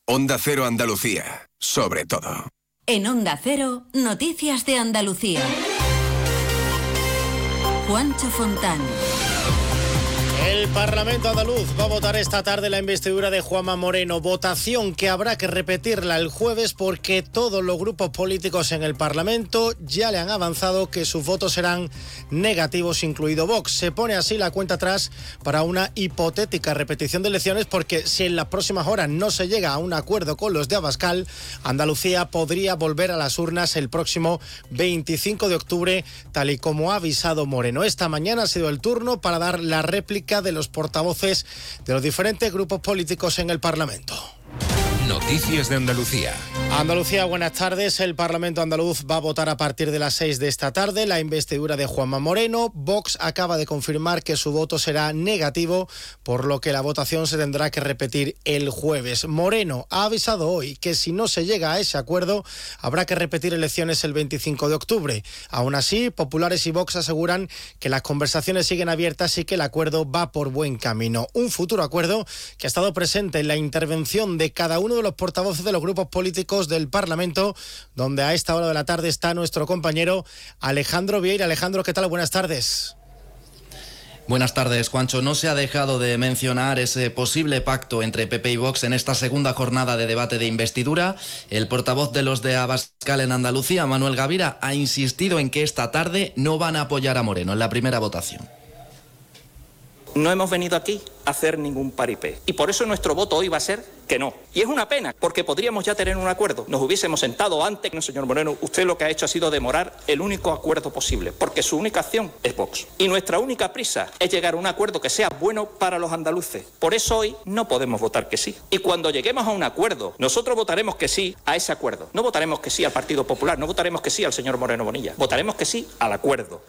Onda Cero Andalucía, sobre todo. En Onda Cero, Noticias de Andalucía. Juancho Fontán. El Parlamento andaluz va a votar esta tarde la investidura de Juanma Moreno, votación que habrá que repetirla el jueves porque todos los grupos políticos en el Parlamento ya le han avanzado que sus votos serán negativos, incluido Vox. Se pone así la cuenta atrás para una hipotética repetición de elecciones porque si en las próximas horas no se llega a un acuerdo con los de Abascal, Andalucía podría volver a las urnas el próximo 25 de octubre, tal y como ha avisado Moreno. Esta mañana ha sido el turno para dar la réplica de los portavoces de los diferentes grupos políticos en el Parlamento. Noticias de Andalucía. Andalucía, buenas tardes. El Parlamento andaluz va a votar a partir de las 6 de esta tarde la investidura de Juanma Moreno. Vox acaba de confirmar que su voto será negativo, por lo que la votación se tendrá que repetir el jueves. Moreno ha avisado hoy que si no se llega a ese acuerdo, habrá que repetir elecciones el 25 de octubre. Aún así, populares y Vox aseguran que las conversaciones siguen abiertas y que el acuerdo va por buen camino. Un futuro acuerdo que ha estado presente en la intervención de cada uno de los portavoces de los grupos políticos del Parlamento, donde a esta hora de la tarde está nuestro compañero Alejandro Vieira. Alejandro, ¿qué tal? Buenas tardes. Buenas tardes, Juancho. No se ha dejado de mencionar ese posible pacto entre PP y Vox en esta segunda jornada de debate de investidura. El portavoz de los de Abascal en Andalucía, Manuel Gavira, ha insistido en que esta tarde no van a apoyar a Moreno en la primera votación. No hemos venido aquí a hacer ningún paripé. Y por eso nuestro voto hoy va a ser que no. Y es una pena, porque podríamos ya tener un acuerdo. Nos hubiésemos sentado antes. No, señor Moreno, usted lo que ha hecho ha sido demorar el único acuerdo posible, porque su única acción es Vox. Y nuestra única prisa es llegar a un acuerdo que sea bueno para los andaluces. Por eso hoy no podemos votar que sí. Y cuando lleguemos a un acuerdo, nosotros votaremos que sí a ese acuerdo. No votaremos que sí al Partido Popular, no votaremos que sí al señor Moreno Bonilla. Votaremos que sí al acuerdo.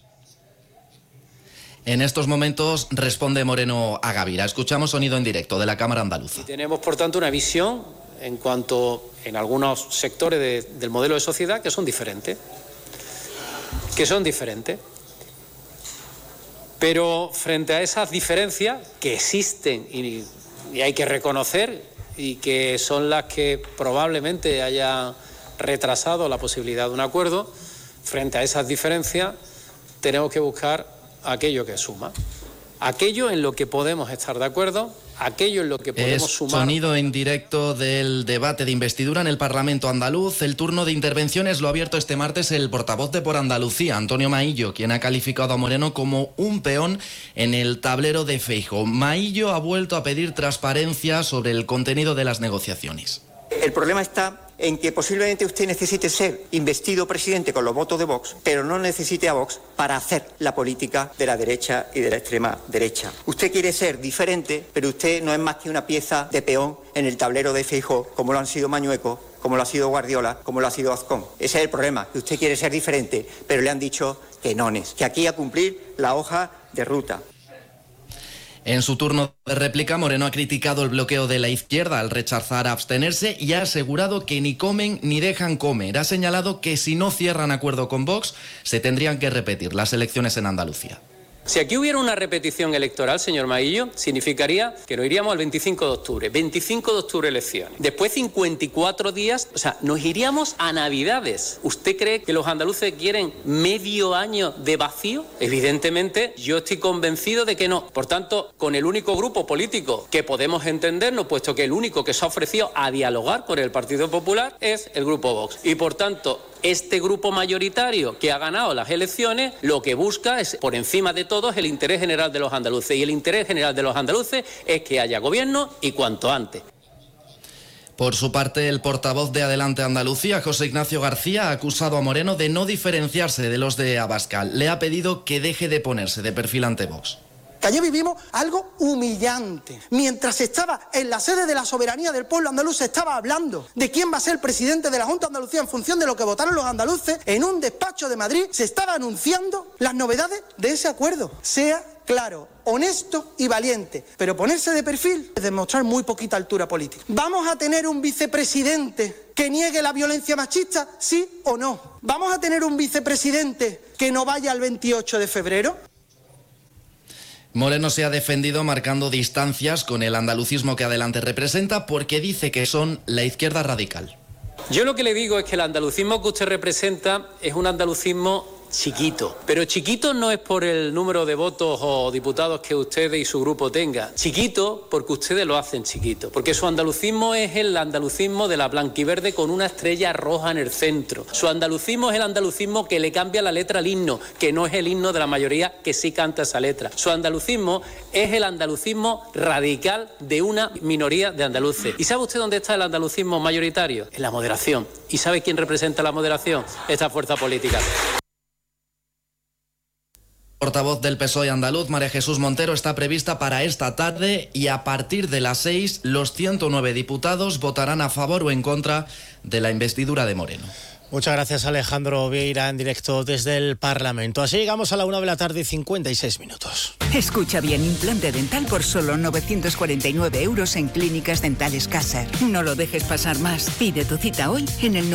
En estos momentos responde Moreno a Gavira. Escuchamos sonido en directo de la Cámara Andaluza. Y tenemos, por tanto, una visión en cuanto en algunos sectores del modelo de sociedad que son diferentes. Pero frente a esas diferencias que existen y hay que reconocer y que son las que probablemente hayan retrasado la posibilidad de un acuerdo, frente a esas diferencias tenemos que buscar aquello que suma, aquello en lo que podemos estar de acuerdo, aquello en lo que podemos sumar. Sonido en directo del debate de investidura en el Parlamento andaluz. El turno de intervenciones lo ha abierto este martes el portavoz de Por Andalucía, Antonio Maillo, quien ha calificado a Moreno como un peón en el tablero de Feijóo. Maillo ha vuelto a pedir transparencia sobre el contenido de las negociaciones. El problema está en que posiblemente usted necesite ser investido presidente con los votos de Vox, pero no necesite a Vox para hacer la política de la derecha y de la extrema derecha. Usted quiere ser diferente, pero usted no es más que una pieza de peón en el tablero de Feijóo, como lo han sido Mañueco, como lo ha sido Guardiola, como lo ha sido Azcón. Ese es el problema, que usted quiere ser diferente, pero le han dicho que no es, que aquí a cumplir la hoja de ruta. En su turno de réplica, Moreno ha criticado el bloqueo de la izquierda al rechazar abstenerse y ha asegurado que ni comen ni dejan comer. Ha señalado que si no cierran acuerdo con Vox, se tendrían que repetir las elecciones en Andalucía. Si aquí hubiera una repetición electoral, señor Maillo, significaría que nos iríamos al 25 de octubre. 25 de octubre elecciones. Después 54 días, o sea, nos iríamos a Navidades. ¿Usted cree que los andaluces quieren medio año de vacío? Evidentemente, yo estoy convencido de que no. Por tanto, con el único grupo político que podemos entendernos, puesto que el único que se ha ofrecido a dialogar con el Partido Popular es el grupo Vox. Y por tanto, este grupo mayoritario que ha ganado las elecciones lo que busca es, por encima de todo, el interés general de los andaluces. Y el interés general de los andaluces es que haya gobierno y cuanto antes. Por su parte, el portavoz de Adelante Andalucía, José Ignacio García, ha acusado a Moreno de no diferenciarse de los de Abascal. Le ha pedido que deje de ponerse de perfil ante Vox. Que ayer vivimos algo humillante. Mientras estaba en la sede de la soberanía del pueblo andaluz, se estaba hablando de quién va a ser el presidente de la Junta de Andalucía en función de lo que votaron los andaluces. En un despacho de Madrid se estaba anunciando las novedades de ese acuerdo. Sea claro, honesto y valiente, pero ponerse de perfil es demostrar muy poquita altura política. ¿Vamos a tener un vicepresidente que niegue la violencia machista, sí o no? ¿Vamos a tener un vicepresidente que no vaya al 28 de febrero? Moreno se ha defendido marcando distancias con el andalucismo que Adelante representa porque dice que son la izquierda radical. Yo lo que le digo es que el andalucismo que usted representa es un andalucismo chiquito, pero chiquito no es por el número de votos o diputados que usted y su grupo tenga, chiquito porque ustedes lo hacen chiquito, porque su andalucismo es el andalucismo de la blanquiverde con una estrella roja en el centro, su andalucismo es el andalucismo que le cambia la letra al himno, que no es el himno de la mayoría que sí canta esa letra, su andalucismo es el andalucismo radical de una minoría de andaluces. ¿Y sabe usted dónde está el andalucismo mayoritario? En la moderación. ¿Y sabe quién representa la moderación? Esta fuerza política. Portavoz del PSOE andaluz, María Jesús Montero, está prevista para esta tarde y a partir de las 6 los 109 diputados votarán a favor o en contra de la investidura de Moreno. Muchas gracias, Alejandro Vieira, en directo desde el Parlamento. Así llegamos a la 1 de la tarde y 56 minutos. Escucha bien, implante dental por solo 949 € en Clínicas Dentales Caser. No lo dejes pasar más. Pide tu cita hoy en el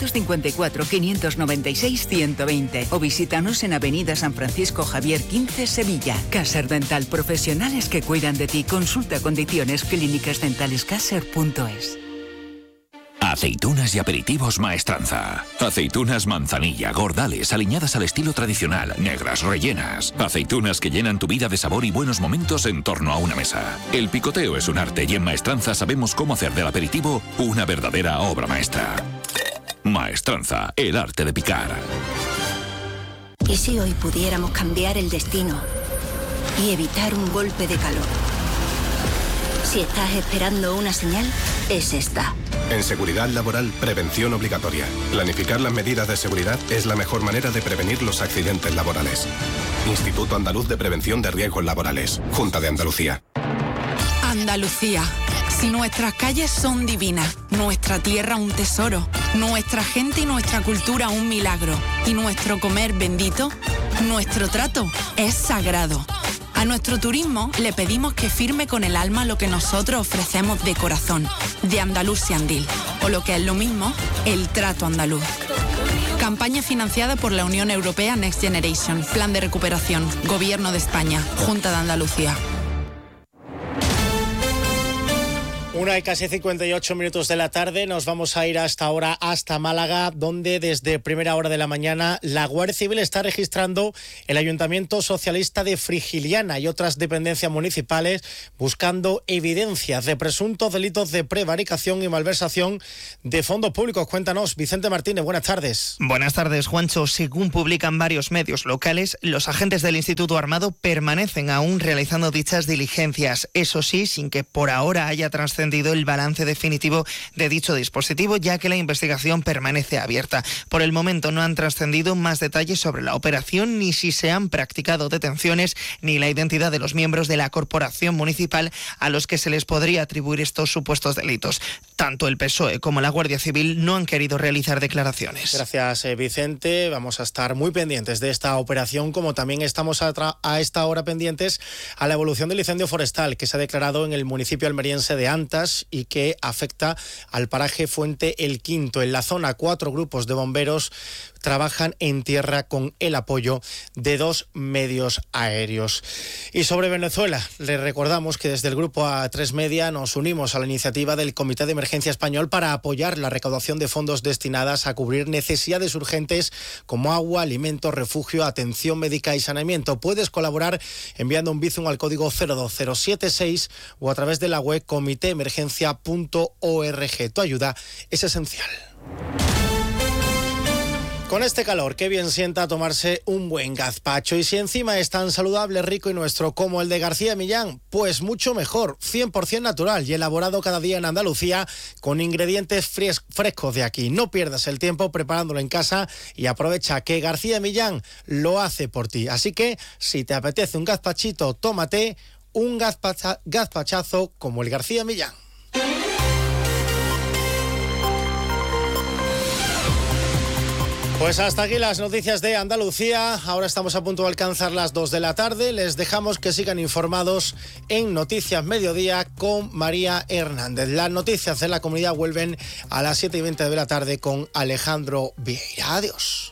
954-596-120 o visítanos en Avenida San Francisco Javier 15, Sevilla. Caser Dental, profesionales que cuidan de ti. Consulta condiciones clínicasdentalescaser.es. Aceitunas y aperitivos Maestranza. Aceitunas manzanilla, gordales, aliñadas al estilo tradicional, negras, rellenas. Aceitunas que llenan tu vida de sabor y buenos momentos en torno a una mesa. El picoteo es un arte y en Maestranza sabemos cómo hacer del aperitivo una verdadera obra maestra. Maestranza, el arte de picar. ¿Y si hoy pudiéramos cambiar el destino y evitar un golpe de calor? Si estás esperando una señal, es esta. En seguridad laboral, prevención obligatoria. Planificar las medidas de seguridad es la mejor manera de prevenir los accidentes laborales. Instituto Andaluz de Prevención de Riesgos Laborales. Junta de Andalucía. Andalucía. Si nuestras calles son divinas, nuestra tierra un tesoro, nuestra gente y nuestra cultura un milagro, y nuestro comer bendito, nuestro trato es sagrado. A nuestro turismo le pedimos que firme con el alma lo que nosotros ofrecemos de corazón, de Andalusiandil, o lo que es lo mismo, el trato andaluz. Campaña financiada por la Unión Europea Next Generation, Plan de Recuperación, Gobierno de España, Junta de Andalucía. 1 y casi 58 minutos de la tarde, nos vamos a ir hasta ahora hasta Málaga, donde desde primera hora de la mañana la Guardia Civil está registrando el Ayuntamiento Socialista de Frigiliana y otras dependencias municipales buscando evidencias de presuntos delitos de prevaricación y malversación de fondos públicos. Cuéntanos, Vicente Martínez, buenas tardes. Buenas tardes, Juancho. Según publican varios medios locales, los agentes del Instituto Armado permanecen aún realizando dichas diligencias. Eso sí, sin que por ahora haya trascendido el balance definitivo de dicho dispositivo, ya que la investigación permanece abierta. Por el momento no han trascendido más detalles sobre la operación, ni si se han practicado detenciones, ni la identidad de los miembros de la corporación municipal a los que se les podría atribuir estos supuestos delitos. Tanto el PSOE como la Guardia Civil no han querido realizar declaraciones. Gracias, Vicente. Vamos a estar muy pendientes de esta operación, como también estamos a esta hora pendientes a la evolución del incendio forestal que se ha declarado en el municipio almeriense de Antas y que afecta al paraje Fuente El Quinto. En la zona, 4 grupos de bomberos trabajan en tierra con el apoyo de 2 medios aéreos. Y sobre Venezuela, les recordamos que desde el grupo A3 Media nos unimos a la iniciativa del Comité de Emergencia Español para apoyar la recaudación de fondos destinadas a cubrir necesidades urgentes como agua, alimentos, refugio, atención médica y saneamiento. Puedes colaborar enviando un Bizum al código 02076 o a través de la web comitéemergencia.org. Tu ayuda es esencial. Con este calor, qué bien sienta tomarse un buen gazpacho. Y si encima es tan saludable, rico y nuestro como el de García Millán, pues mucho mejor, 100% natural y elaborado cada día en Andalucía con ingredientes frescos de aquí. No pierdas el tiempo preparándolo en casa y aprovecha que García Millán lo hace por ti. Así que, si te apetece un gazpachito, tómate un gazpachazo como el García Millán. Pues hasta aquí las noticias de Andalucía. Ahora estamos a punto de alcanzar las 2 de la tarde. Les dejamos que sigan informados en Noticias Mediodía con María Hernández. Las noticias de la comunidad vuelven a las 7:20 de la tarde con Alejandro Vieira. Adiós.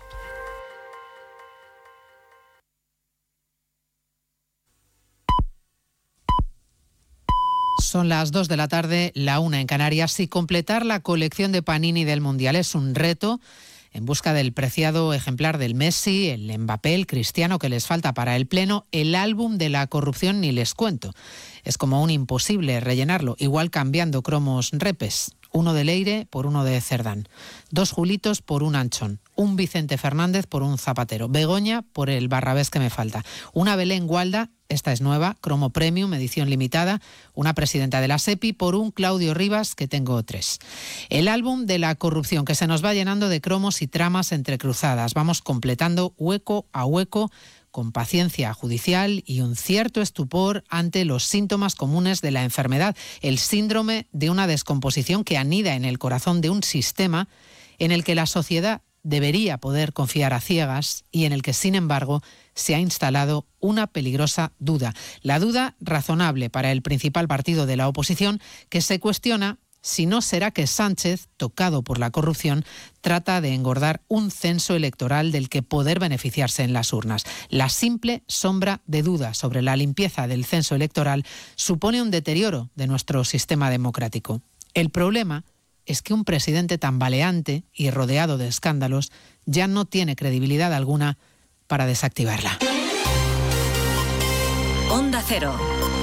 Son las 2 de la tarde, la 1 en Canarias, y completar la colección de Panini del Mundial es un reto en busca del preciado ejemplar del Messi, el Mbappé, el Cristiano que les falta para el pleno. El álbum de la corrupción ni les cuento. Es como un imposible rellenarlo, igual cambiando cromos repes. Uno de Leire por uno de Cerdán. 2 Julitos por un Anchón. Un Vicente Fernández por un Zapatero. Begoña por el Barrabés que me falta. Una Belén Gualda, esta es nueva, cromo premium, edición limitada. Una presidenta de la SEPI por un Claudio Rivas, que tengo 3. El álbum de la corrupción que se nos va llenando de cromos y tramas entrecruzadas. Vamos completando hueco a hueco, con paciencia judicial y un cierto estupor ante los síntomas comunes de la enfermedad, el síndrome de una descomposición que anida en el corazón de un sistema en el que la sociedad debería poder confiar a ciegas y en el que, sin embargo, se ha instalado una peligrosa duda. La duda razonable para el principal partido de la oposición, que se cuestiona si no será que Sánchez, tocado por la corrupción, trata de engordar un censo electoral del que poder beneficiarse en las urnas. La simple sombra de duda sobre la limpieza del censo electoral supone un deterioro de nuestro sistema democrático. El problema es que un presidente tambaleante y rodeado de escándalos ya no tiene credibilidad alguna para desactivarla. Onda Cero.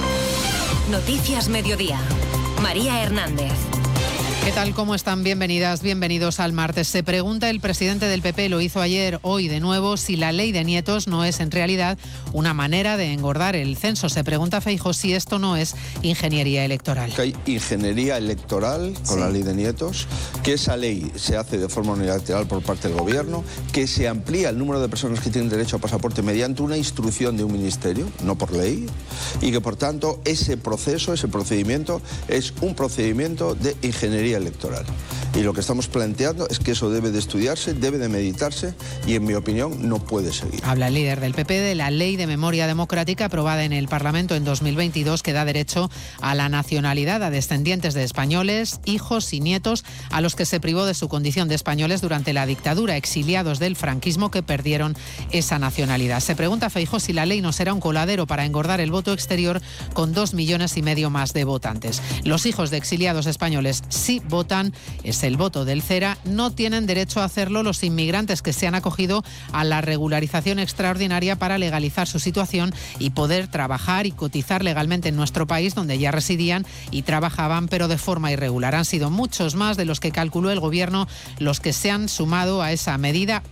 Noticias Mediodía. María Hernández. ¿Qué tal? ¿Cómo están? Bienvenidas, bienvenidos al martes. Se pregunta el presidente del PP, lo hizo ayer, hoy de nuevo, si la ley de nietos no es en realidad una manera de engordar el censo. Se pregunta Feijóo si esto no es ingeniería electoral. Que hay ingeniería electoral con la ley de nietos, que esa ley se hace de forma unilateral por parte del gobierno, que se amplía el número de personas que tienen derecho a pasaporte mediante una instrucción de un ministerio, no por ley, y que por tanto ese proceso, ese procedimiento es un procedimiento de ingeniería electoral. Y lo que estamos planteando es que eso debe de estudiarse, debe de meditarse y, en mi opinión, no puede seguir. Habla el líder del PP de la Ley de Memoria Democrática aprobada en el Parlamento en 2022 que da derecho a la nacionalidad a descendientes de españoles, hijos y nietos a los que se privó de su condición de españoles durante la dictadura, exiliados del franquismo que perdieron esa nacionalidad. Se pregunta Feijóo si la ley no será un coladero para engordar el voto exterior con 2,5 millones más de votantes. Los hijos de exiliados españoles sí votan, es el voto del CERA, no tienen derecho a hacerlo los inmigrantes que se han acogido a la regularización extraordinaria para legalizar su situación y poder trabajar y cotizar legalmente en nuestro país donde ya residían y trabajaban, pero de forma irregular. Han sido muchos más de los que calculó el gobierno los que se han sumado a esa medida,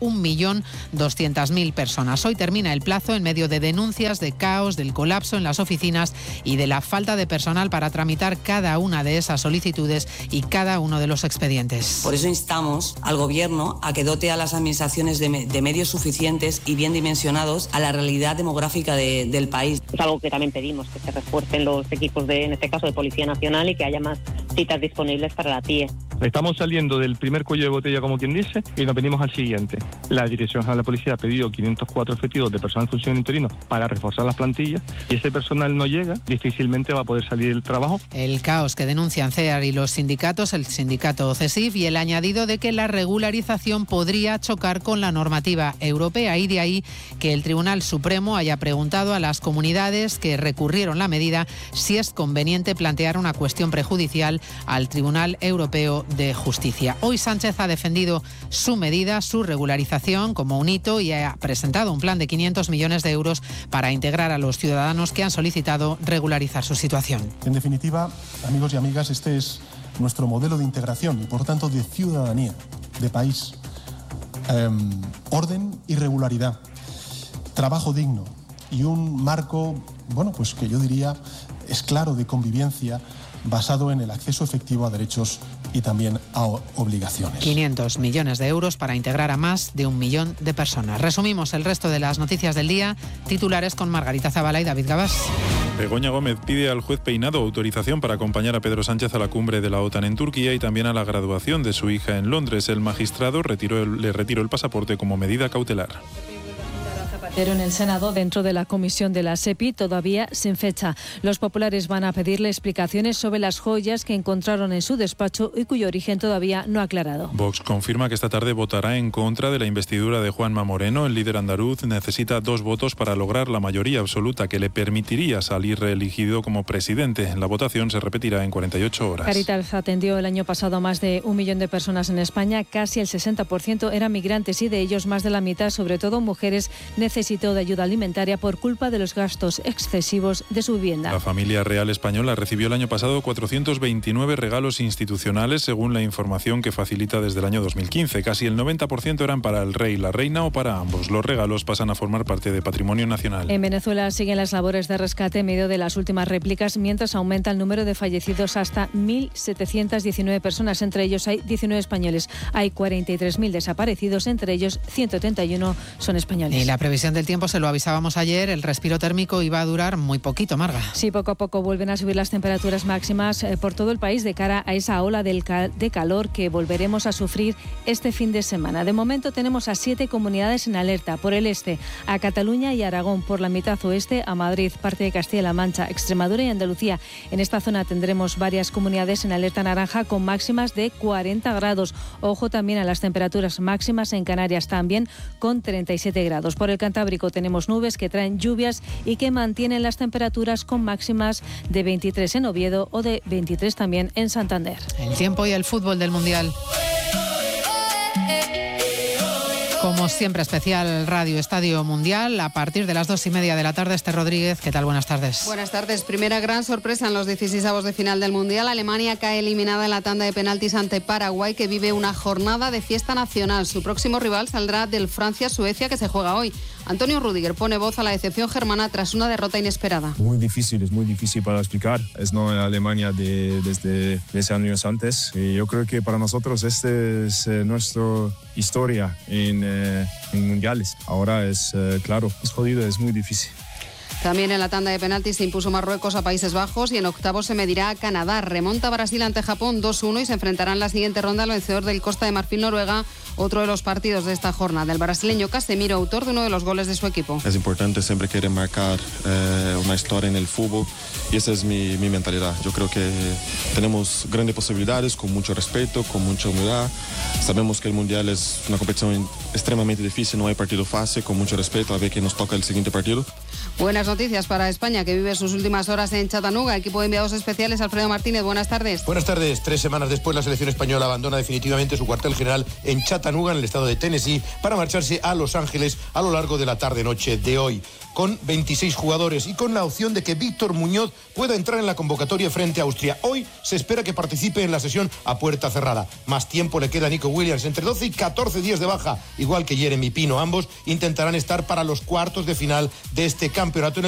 1.200.000 personas. Hoy termina el plazo en medio de denuncias de caos, del colapso en las oficinas y de la falta de personal para tramitar cada una de esas solicitudes y cada uno de los expedientes. Por eso instamos al Gobierno a que dote a las administraciones de medios suficientes y bien dimensionados a la realidad demográfica del país. Es algo que también pedimos, que se refuercen los equipos en este caso de Policía Nacional y que haya más citas disponibles para la TIE. Estamos saliendo del primer cuello de botella, como quien dice, y nos venimos al siguiente. La Dirección General de la Policía ha pedido 504 efectivos de personal en función interino para reforzar las plantillas y ese personal no llega, difícilmente va a poder salir del trabajo. El caos que denuncian CEAR y los sindicatos, el sindicato CESIF, y el añadido de que la regularización podría chocar con la normativa europea, y de ahí que el Tribunal Supremo haya preguntado a las comunidades que recurrieron la medida si es conveniente plantear una cuestión prejudicial al Tribunal Europeo de Justicia. Hoy Sánchez ha defendido su medida, su regularización como un hito, y ha presentado un plan de 500 millones de euros para integrar a los ciudadanos que han solicitado regularizar su situación. En definitiva, amigos y amigas, este es nuestro modelo de integración y, por tanto, de ciudadanía, de país. Orden y regularidad, trabajo digno y un marco, bueno, pues que yo diría es claro, de convivencia basado en el acceso efectivo a derechos y también a obligaciones. 500 millones de euros para integrar a más de 1 millón de personas. Resumimos el resto de las noticias del día. Titulares con Margarita Zavala y David Gabás. Begoña Gómez pide al juez Peinado autorización para acompañar a Pedro Sánchez a la cumbre de la OTAN en Turquía y también a la graduación de su hija en Londres. El magistrado le retiró el pasaporte como medida cautelar. Pero en el Senado, dentro de la comisión de la SEPI, todavía sin fecha. Los populares van a pedirle explicaciones sobre las joyas que encontraron en su despacho y cuyo origen todavía no ha aclarado. Vox confirma que esta tarde votará en contra de la investidura de Juanma Moreno. El líder andaluz necesita 2 votos para lograr la mayoría absoluta que le permitiría salir reelegido como presidente. La votación se repetirá en 48 horas. Caritas atendió el año pasado a más de 1 millón de personas en España. Casi el 60% eran migrantes y de ellos más de la mitad, sobre todo mujeres, necesitó de ayuda alimentaria por culpa de los gastos excesivos de su vivienda. La familia real española recibió el año pasado 429 regalos institucionales, según la información que facilita desde el año 2015. Casi el 90% eran para el rey, la reina o para ambos. Los regalos pasan a formar parte de patrimonio nacional. En Venezuela siguen las labores de rescate en medio de las últimas réplicas, mientras aumenta el número de fallecidos hasta 1.719 personas. Entre ellos hay 19 españoles. Hay 43.000 desaparecidos, entre ellos 171 son españoles. Y la previsión del tiempo, se lo avisábamos ayer, el respiro térmico iba a durar muy poquito, Marga. Sí, poco a poco vuelven a subir las temperaturas máximas por todo el país de cara a esa ola de calor que volveremos a sufrir este fin de semana. De momento tenemos a 7 comunidades en alerta. Por el este, a Cataluña y Aragón. Por la mitad oeste, a Madrid, parte de Castilla-La Mancha, Extremadura y Andalucía. En esta zona tendremos varias comunidades en alerta naranja con máximas de 40 grados. Ojo también a las temperaturas máximas en Canarias, también con 37 grados. Por el Cantábrico tenemos nubes que traen lluvias y que mantienen las temperaturas con máximas de 23 en Oviedo o de 23 también en Santander. El tiempo y el fútbol del Mundial. Como siempre, especial Radio Estadio Mundial. A partir de las 2:30 de la tarde, Esther Rodríguez. ¿Qué tal? Buenas tardes. Buenas tardes. Primera gran sorpresa en los 16avos de final del Mundial. Alemania cae eliminada en la tanda de penaltis ante Paraguay, que vive una jornada de fiesta nacional. Su próximo rival saldrá del Francia-Suecia, que se juega hoy. Antonio Rüdiger pone voz a la decepción germana tras una derrota inesperada. Es muy difícil para explicar. Es no en Alemania desde 10 años antes. Y yo creo que para nosotros este es nuestra historia en mundiales. Ahora es claro, es jodido, es muy difícil. También en la tanda de penaltis se impuso Marruecos a Países Bajos y en octavos se medirá a Canadá. Remonta Brasil ante Japón 2-1 y se enfrentará en la siguiente ronda al vencedor del Costa de Marfil-Noruega, otro de los partidos de esta jornada. El brasileño Casemiro, autor de uno de los goles de su equipo. Es importante siempre querer marcar una historia en el fútbol y esa es mi mentalidad. Yo creo que tenemos grandes posibilidades, con mucho respeto, con mucha humildad. Sabemos que el Mundial es una competición extremadamente difícil, no hay partido fácil, con mucho respeto, a ver qué nos toca el siguiente partido. Buenas noticias para España, que vive sus últimas horas en Chattanooga. Equipo de enviados especiales, Alfredo Martínez, buenas tardes. Buenas tardes. 3 semanas después, la selección española abandona definitivamente su cuartel general en Chattanooga, en el estado de Tennessee, para marcharse a Los Ángeles a lo largo de la tarde-noche de hoy, con 26 jugadores y con la opción de que Víctor Muñoz pueda entrar en la convocatoria frente a Austria. Hoy se espera que participe en la sesión a puerta cerrada. Más tiempo le queda a Nico Williams, entre 12 y 14 días de baja, igual que Jeremy Pino. Ambos intentarán estar para los cuartos de final de este campeonato en el